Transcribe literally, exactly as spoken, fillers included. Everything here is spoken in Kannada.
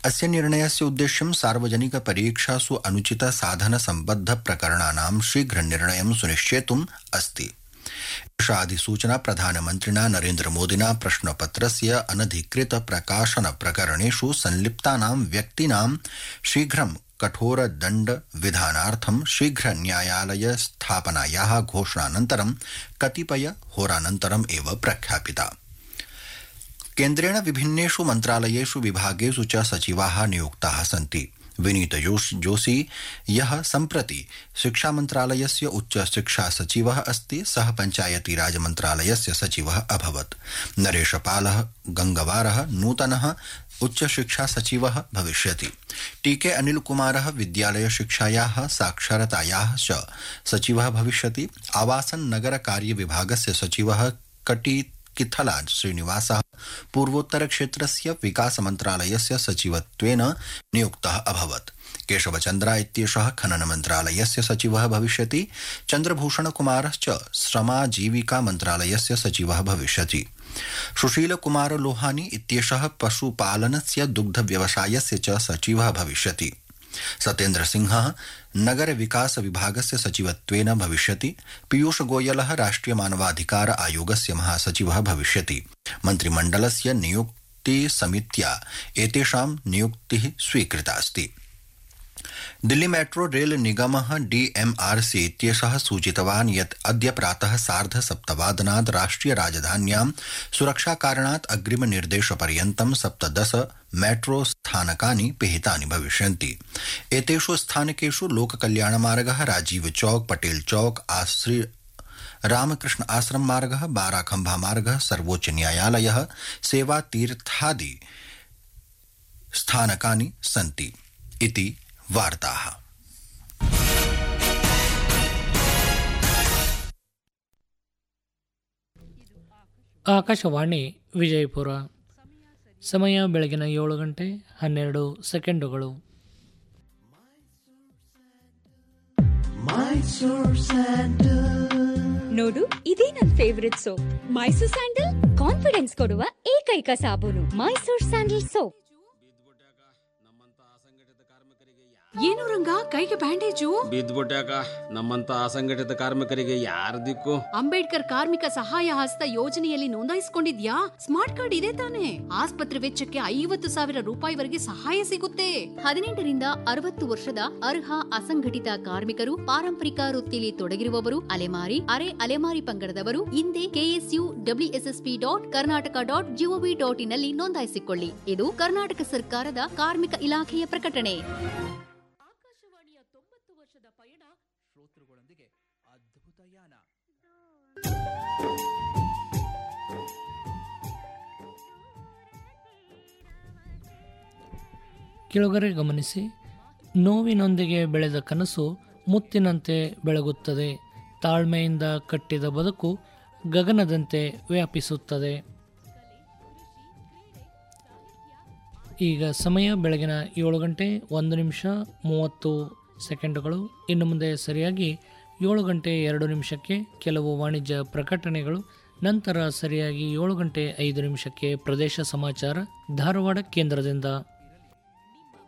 अस्य निर्णयस्य उद्देश्यं सार्वजनिक परीक्षासु अनुचित साधन सम्बद्ध प्रकरणानां शीघ्र निर्णयं सुनिश्चेतुम् अस्ति। एषा अधिसूचना प्रधानमन्त्रिणा नरेन्द्रमोदिना प्रश्नपत्रस्य अनधिकृत प्रकाशन प्रकरणेषु संलिप्तानां व्यक्तीनां शीघ्रं कठोर दण्ड विधानार्थं शीघ्र न्यायालय स्थापनायाः घोषणानन्तरं कतिपय होरानन्तरम् एव प्रख्यापिता। केन्द्रेण विभिन्नेषु मन्त्रालयेषु विभागेषु च सचिवाः नियुक्ताः सन्ति। विनीत जोशी यः सम्प्रति शिक्षा मन्त्रालयस्य उच्च शिक्षा सचिवः अस्ति, सः पञ्चायती राज मन्त्रालयस्य सचिवः अभवत्। नरेशपालः गंगवारः नूतनः उच्च शिक्षा सचिवः भविष्यति। टीके अनिलकुमारः विद्यालय शिक्षायाः साक्षरतायाः च सचिवः भविष्यति। आवासन नगर कार्य विभागस्य सचिवः कटी किथला श्रीनिवासः पूर्वोत्तर क्षेत्रस्य विकास मन्त्रालयस्य सचिवत्वेन नियुक्तः अभवत्। केशवचन्द्रा इत्येषः खनन मन्त्रालयस्य सचिवः भविष्यति। चन्द्रभूषण कुमारश्च श्रमाजीविका मन्त्रालयस्य सचिवः भविष्यति। सुशील कुमार लोहानी इत्येषः पशुपालनस्य दुग्ध व्यवसायस्य च सचिवः भविष्यति। सत्येन्द्र सिंहः नगर विकास विभागस्य सचिवत्वेन भविष्यति। पीयूष गोयलः राष्ट्रिय मानवाधिकार आयोगस्य महासचिवः भविष्यति। मन्त्रिमण्डलस्य नियुक्ति समित्या एतेषां नियुक्तिः स्वीकृता अस्ति। दिल्ली मेट्रो रेल निगमः डीएमआरसी इत्येषः सूचितवान् यत् अद्य प्रातः सार्ध सप्तवादनात् राष्ट्रिय राजधान्यां सुरक्षाकारणात् अग्रिम निर्देशपर्यन्तं सप्तदश मेट्रो स्थानकानि पिहितानि भविष्यन्ति। एतेषु स्थानकेषु लोककल्याणमार्गः, राजीव चौक, पटेल चौक, आश्री रामकृष्ण आश्रम मार्गः, बाराखम्भा मार्गः, सर्वोच्च न्यायालयः, सेवा तीर्थादि स्थानकानि सन्ति इति वार्ताः। ಆಕಾಶವಾಣಿ ವಿಜಯಪುರ. ಸಮಯ ಬೆಳಗಿನ ಏಳು ಗಂಟೆ ಹನ್ನೆರಡು ಸೆಕೆಂಡುಗಳು. ನೋಡು, ಇದೇ ನನ್ favourite soap, Mysore sandal. Confidence ಕೊಡುವ ಏಕೈಕ ಸಾಬೂನು ಮೈಸೂರ್ ಸ್ಯಾಂಡಲ್ ಸೋಪ್. ಏನು ರಂಗ, ಕೈಗೆ ಬ್ಯಾಂಡೇಜು? ಬಿದ್ದ್ಬಿಟ್ಟಾಕ ನಮ್ಮಂತ ಅಸಂಘಟಿತ ಕಾರ್ಮಿಕರಿಗೆ ಯಾರ ದಿಕ್ಕು? ಅಂಬೇಡ್ಕರ್ ಕಾರ್ಮಿಕ ಸಹಾಯ ಹಸ್ತ ಯೋಜನೆಯಲ್ಲಿ ನೋಂದಾಯಿಸಿಕೊಂಡಿದ್ಯಾ? ಸ್ಮಾರ್ಟ್ ಕಾರ್ಡ್ ಇದೆ ತಾನೆ? ಆಸ್ಪತ್ರೆ ವೆಚ್ಚಕ್ಕೆ ಐವತ್ತು ಸಾವಿರ ರೂಪಾಯಿವರೆಗೆ ಸಹಾಯ ಸಿಗುತ್ತೆ. ಹದಿನೆಂಟರಿಂದ ಅರವತ್ತು ವರ್ಷದ ಅರ್ಹ ಅಸಂಘಟಿತ ಕಾರ್ಮಿಕರು, ಪಾರಂಪರಿಕ ವೃತ್ತಿಯಲ್ಲಿ ತೊಡಗಿರುವವರು, ಅಲೆಮಾರಿ, ಅರೆ ಅಲೆಮಾರಿ ಪಂಗಡದವರು ಹಿಂದೆ KSU WSSP dot Karnataka dot gov dot in ನಲ್ಲಿ ನೋಂದಾಯಿಸಿಕೊಳ್ಳಿ. ಇದು ಕರ್ನಾಟಕ ಸರ್ಕಾರದ ಕಾರ್ಮಿಕ ಇಲಾಖೆಯ ಪ್ರಕಟಣೆ. ಕೆಳಗರೆ ಗಮನಿಸಿ. ನೋವಿನೊಂದಿಗೆ ಬೆಳೆದ ಕನಸು ಮುತ್ತಿನಂತೆ ಬೆಳಗುತ್ತದೆ. ತಾಳ್ಮೆಯಿಂದ ಕಟ್ಟಿದ ಬದುಕು ಗಗನದಂತೆ ವ್ಯಾಪಿಸುತ್ತದೆ. ಈಗ ಸಮಯ ಬೆಳಗಿನ ಏಳು ಗಂಟೆ ಒಂದು ನಿಮಿಷ ಮೂವತ್ತು ಸೆಕೆಂಡುಗಳು. ಇನ್ನು ಮುಂದೆ ಸರಿಯಾಗಿ ಏಳು ಗಂಟೆ ಎರಡು ನಿಮಿಷಕ್ಕೆ ಕೆಲವು ವಾಣಿಜ್ಯ ಪ್ರಕಟಣೆಗಳು. ನಂತರ ಸರಿಯಾಗಿ ಏಳು ಗಂಟೆ ಐದು ನಿಮಿಷಕ್ಕೆ ಪ್ರದೇಶ ಸಮಾಚಾರ ಧಾರವಾಡ ಕೇಂದ್ರದಿಂದ.